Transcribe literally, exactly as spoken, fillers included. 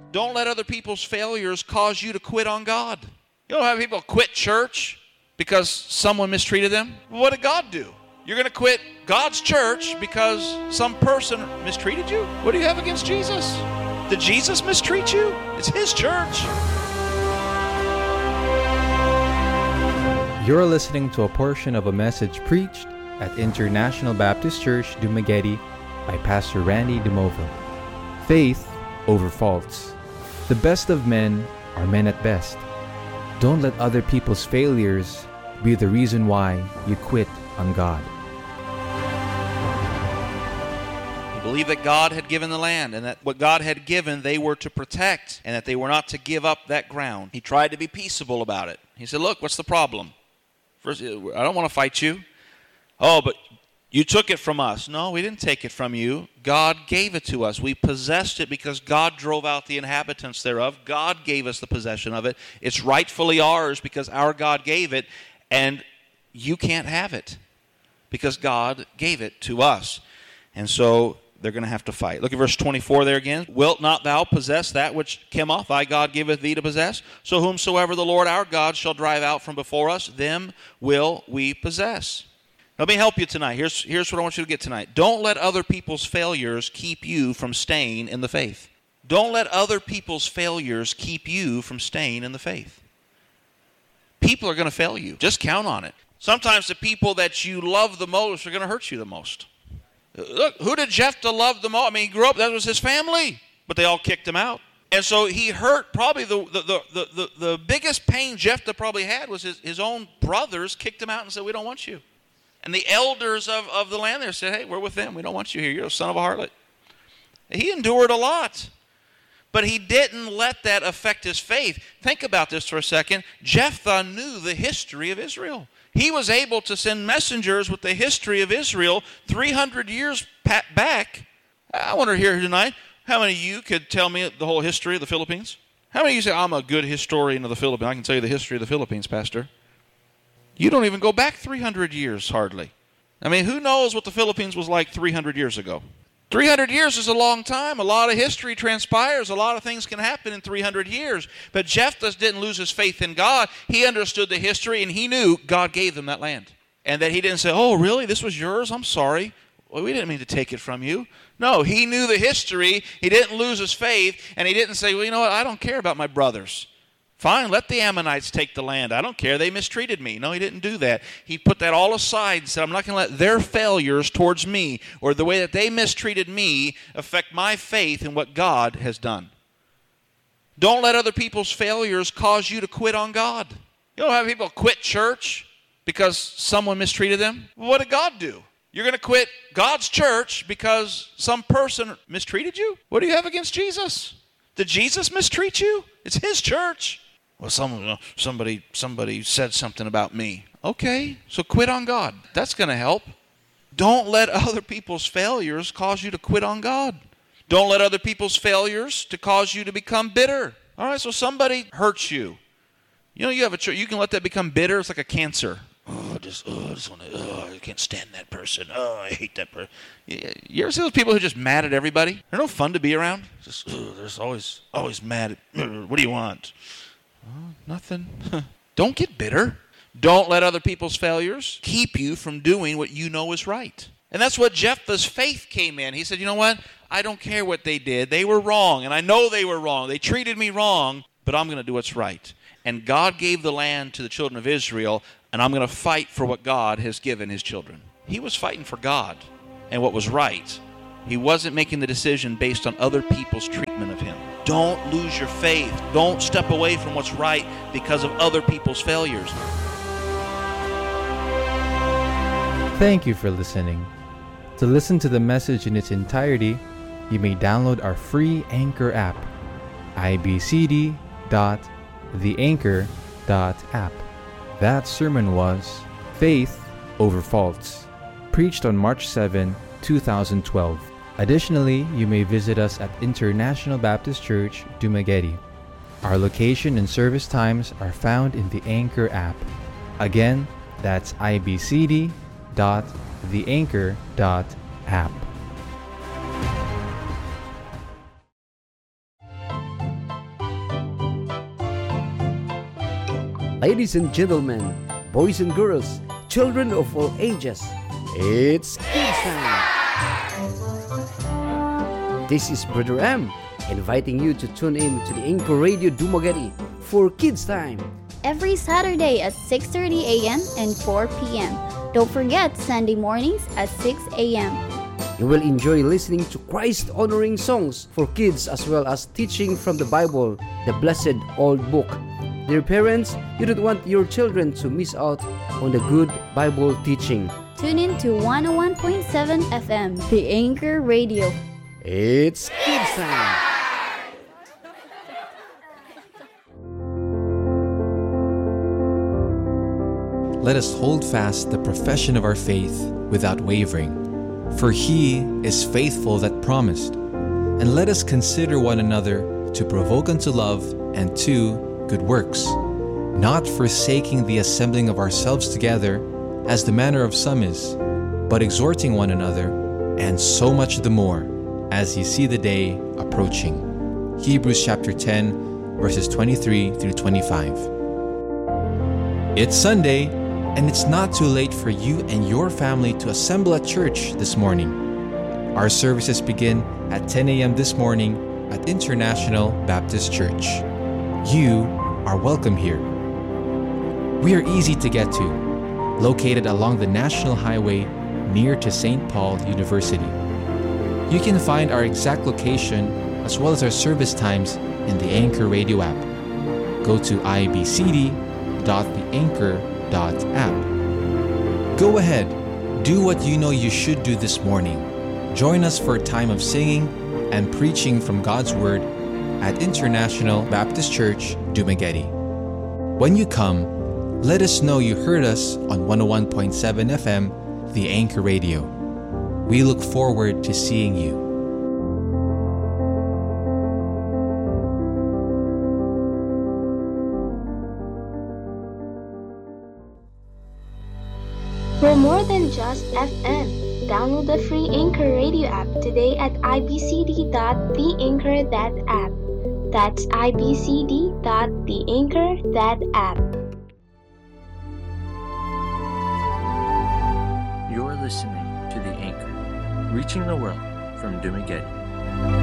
Don't let other people's failures cause you to quit on God. You don't have people quit church because someone mistreated them. What did God do? You're going to quit God's church because some person mistreated you? What do you have against Jesus? Did Jesus mistreat you? It's his church. You're listening to a portion of a message preached at International Baptist Church, Dumaguete by Pastor Randy DeMova. Faith over faults. The best of men are men at best. Don't let other people's failures be the reason why you quit on God. He believed that God had given the land, and that what God had given they were to protect, and that they were not to give up that ground. He tried to be peaceable about it. He said, look, what's the problem? First, I don't want to fight you. Oh, but you took it from us. No, we didn't take it from you. God gave it to us. We possessed it because God drove out the inhabitants thereof. God gave us the possession of it. It's rightfully ours because our God gave it, and you can't have it because God gave it to us. And so they're going to have to fight. Look at verse twenty-four there again. Wilt not thou possess that which Chemoth thy God giveth thee to possess? So whomsoever the Lord our God shall drive out from before us, them will we possess. Let me help you tonight. Here's, here's what I want you to get tonight. Don't let other people's failures keep you from staying in the faith. Don't let other people's failures keep you from staying in the faith. People are going to fail you. Just count on it. Sometimes the people that you love the most are going to hurt you the most. Look, who did Jephthah love the most? I mean, he grew up, that was his family, but they all kicked him out. And so he hurt, probably the the, the, the, the, the biggest pain Jephthah probably had was his, his own brothers kicked him out and said, we don't want you. And the elders of, of the land there said, hey, we're with them. We don't want you here. You're a son of a harlot. He endured a lot. But he didn't let that affect his faith. Think about this for a second. Jephthah knew the history of Israel. He was able to send messengers with the history of Israel three hundred years back. I wonder here tonight, how many of you could tell me the whole history of the Philippines? How many of you say, I'm a good historian of the Philippines? I can tell you the history of the Philippines, Pastor. You don't even go back three hundred years, hardly. I mean, who knows what the Philippines was like three hundred years ago? three hundred years is a long time. A lot of history transpires. A lot of things can happen in three hundred years. But Jephthah didn't lose his faith in God. He understood the history, and he knew God gave them that land. And that he didn't say, oh, really? This was yours? I'm sorry. Well, we didn't mean to take it from you. No, he knew the history. He didn't lose his faith, and he didn't say, well, you know what? I don't care about my brothers. Fine, let the Ammonites take the land. I don't care. They mistreated me. No, he didn't do that. He put that all aside and said, I'm not going to let their failures towards me or the way that they mistreated me affect my faith in what God has done. Don't let other people's failures cause you to quit on God. You don't have people quit church because someone mistreated them. What did God do? You're going to quit God's church because some person mistreated you? What do you have against Jesus? Did Jesus mistreat you? It's his church. Well, some, somebody, somebody said something about me. Okay, so quit on God. That's going to help. Don't let other people's failures cause you to quit on God. Don't let other people's failures to cause you to become bitter. All right, so somebody hurts you. You know, you have a cho- you can let that become bitter. It's like a cancer. Oh, I just, oh, I just want to, oh, I can't stand that person. Oh, I hate that person. You, you ever see those people who are just mad at everybody? They're no fun to be around. Just, oh, they're always, always mad at, what do you want? Oh, nothing. Don't get bitter. Don't let other people's failures keep you from doing what you know is right. And that's what Jephthah's faith came in. He said, you know what? I don't care what they did. They were wrong, and I know they were wrong. They treated me wrong, but I'm going to do what's right. And God gave the land to the children of Israel, and I'm going to fight for what God has given his children. He was fighting for God and what was right. He wasn't making the decision based on other people's treatment of him. Don't lose your faith. Don't step away from what's right because of other people's failures. Thank you for listening. To listen to the message in its entirety, you may download our free Anchor app, i b c d dot the anchor dot app. That sermon was Faith Over Faults, preached on March seventh, two thousand twelve. Additionally, you may visit us at International Baptist Church, Dumaguete. Our location and service times are found in the Anchor app. Again, that's i b c d dot the anchor dot app. Ladies and gentlemen, boys and girls, children of all ages, it's Kids Time! This is Brother M, inviting you to tune in to the Anchor Radio Dumaguete for Kids Time. Every Saturday at six thirty a.m. and four p.m. Don't forget Sunday mornings at six a.m. You will enjoy listening to Christ-honoring songs for kids as well as teaching from the Bible, the blessed old book. Dear parents, you don't want your children to miss out on the good Bible teaching. Tune in to one oh one point seven F M, the Anchor Radio. It's Kids Time! Let us hold fast the profession of our faith without wavering, for He is faithful that promised. And let us consider one another to provoke unto love and to good works, not forsaking the assembling of ourselves together, as the manner of some is, but exhorting one another, and so much the more, as ye see the day approaching. Hebrews chapter ten, verses twenty-three through twenty-five. It's Sunday, and it's not too late for you and your family to assemble at church this morning. Our services begin at ten a.m. this morning at International Baptist Church. You are welcome here. We are easy to get to, located along the National Highway near to Saint Paul University. You can find our exact location as well as our service times in the Anchor Radio app. Go to i b c d dot the anchor dot app. Go ahead, do what you know you should do this morning. Join us for a time of singing and preaching from God's Word at International Baptist Church, Dumaguete. When you come, let us know you heard us on one oh one point seven F M, the Anchor Radio. We look forward to seeing you. We're more than just F M. Download the free Anchor Radio app today at i b c d dot the anchor dot app. That's i b c d dot the anchor dot app. You're listening to The Anchor, reaching the world from Dumaguete.